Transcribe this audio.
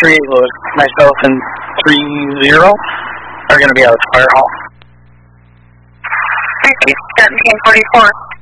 38 Lewis. Myself and 30 are going to be out at the fire hall. Thank you. 1744.